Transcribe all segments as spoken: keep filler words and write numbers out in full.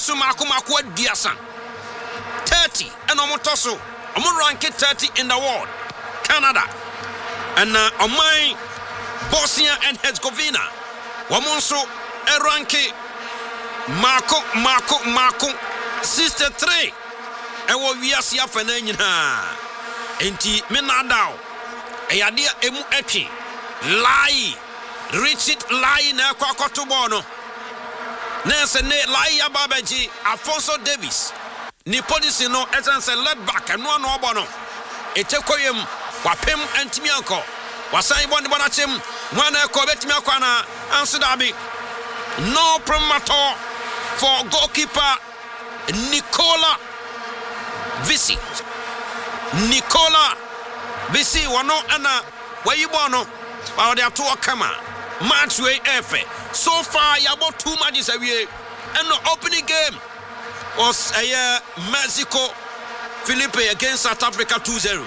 so mako mako aduasa thirty and omotoso omo rank thirty in the world. Canada and uh, Omai Bosnia and Herzegovina wamonso e rank mako mako mako sixty-three e wo wiase afana nyina enti menadao e yade emu atwi lai Richard lai na kwakoto bono nese ne lai ababeji Alfonso Davis ni policy no essence led back and no no bono etekoyem wapem antimi anko wasan boni bonachem wana ko betimi akwana ansudabi no promoter for goalkeeper Nicola Visi Nicola Visi wano ana wayibono wa de ato kama match way efe so far yabo two matches awie and the opening game was a uh, Mexico Felipe against South Africa two zero.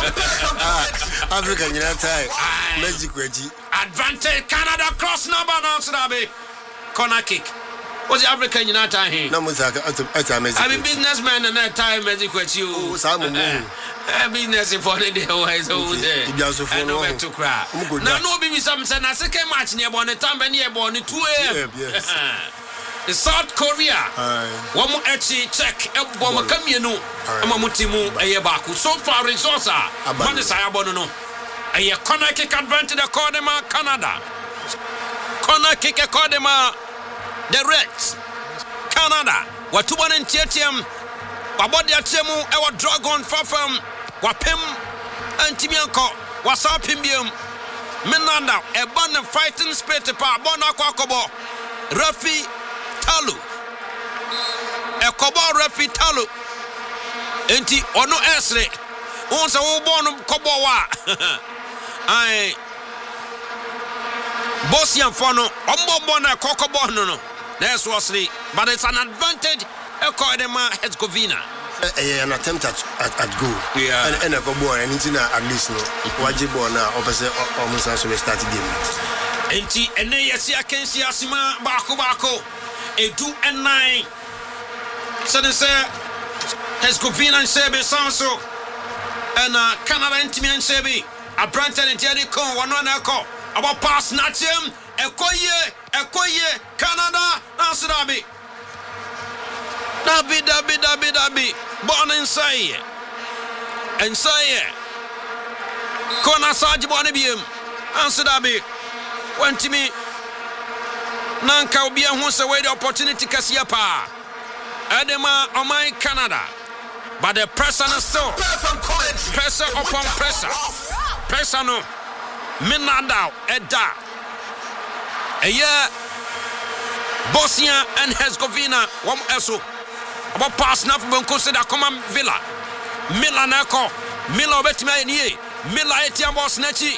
Africa United Mexico advantage Canada cross number now Sudabe corner kick. What's the African United here? No, I'm a businessman and that time Mexico you. Oh, Simon. A business for the day always over there. I know where to cry. Now, no, be some say na second match near one time near one two a.m. Yes. The South Korea. One more actually check a bomb come you know. Amamutimu a baku. So far resource are Manisaya Bono. A corner kick advantage the Cordema Canada. Corner kick a Cordema. The Reds, Canada, Watuban and Tietium, Wabodia Chemu, our Dragon Fafam, Wapim, and Timianko, Wasapimbium, Menanda, a band of fighting spirit, Bona Kwakobo, Rafi Talu, a Kobo Rafi Talu, Enti Ono Esre, once a Wobon Kobowa, I Bosnian Fono, Ombobona Kokobono. That's what's the, but it's an advantage. Ecoedema Herzegovina. An attempt at at, at goal. Yeah. And and a boy and it's at least no. Wajibo na opposite almost as we start game. Enti ene yesi akensi asima bako bako. Edu and nine. So they say Herzegovina and Serbia Sanso and uh, Canada and Timmy and Serbia. A Branton and Jerry Con one one echo. About pass Natchem. Ekoye, Ekoye, Canada, Nasrabi. Dabi, dabi, dabi, dabi. Born inside. Inside. Kona Saji Bonibim. Ansadabi. Went to me. Nanka will be a who's away the opportunity Kasiapa. Adema, Omai, Canada. But the pressure is still. Pressure upon pressure. Pressure no. Minadao, Edda. A year Bosnia and Herzegovina, one also about pass now from consider common Villa Milan Echo Mila Betmani Mila Etiam Bosnechi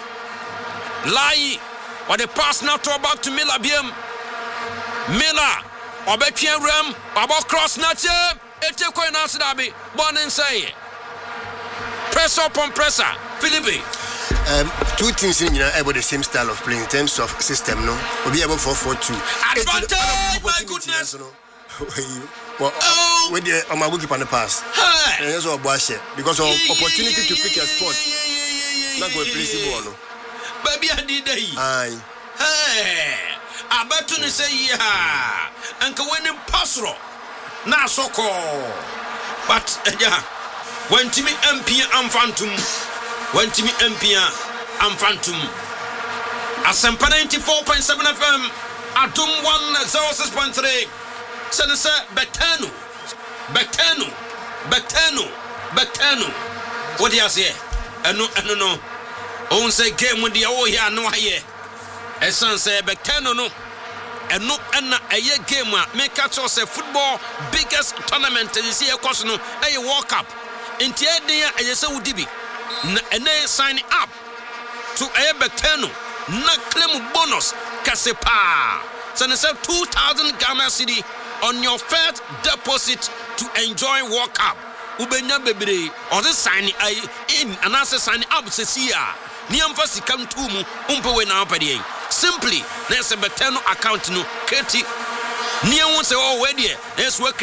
Lai or the pass now to about to Mila Biem Mila or Betian Ram about cross Nature Eteko and Asadabi born and say press up on presser Philippi. Um, two teams in you know, about the same style of playing in terms of system, no? We'll be able four four two. Advantage, my goodness. No? well, oh, with the on my goalkeeper on the pass. Hey. And that's what Boashe because of yeah, opportunity yeah, to pick yeah, a spot. Yeah, yeah, yeah, yeah, not going to play yeah, the ball, no? Baby, I did that. Aye. Hey, I bet you say yeah. And when in Pasro, now so call. But yeah, when Timmy M P and Phantom. When Timmy M P and Phantom Asempa ninety-four point seven F M Atum one oh six point three Sense Betano Betano Betano Betano what do you say? I know I don't know. On say game with the oh here no here. As son say Betano no and no and a year game make catch us a football biggest tournament this year course no a World Cup in the day and you say Udibi. And they sign up to a Betano, not claim bonus, Casepa. So they say two thousand Ghana City on your first deposit to enjoy World Cup. Ubenya Bebre, or the sign in and answer sign up, Cecia. Niamfasi come to mu, umpewe na apadi. Simply, there's a Betano account no, Katie. Nia won't say, oh, where dear, let's work.